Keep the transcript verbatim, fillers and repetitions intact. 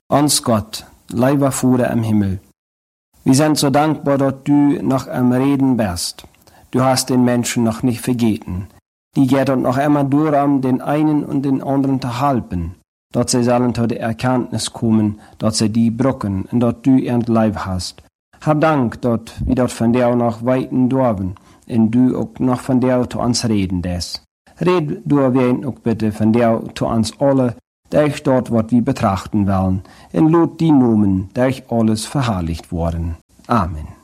Ons Gott, lieber Vater im Himmel, wir sind so dankbar, dass du noch am Reden bist. Du hast den Menschen noch nicht vergeten. Die geht uns noch immer darum, den einen und den anderen zu helfen, dass sie sollen zu der Erkenntnis kommen, dass sie die brücken und dass du ihren Leib hast. Hab Dank, dass wir dort von dir noch weiten dürfen und du auch noch von dir zu uns reden des. Red du wen auch bitte von dir zu uns alle, durch dort, was wir betrachten wollen, und lot die Nomen, durch alles verherrlicht worden. Amen.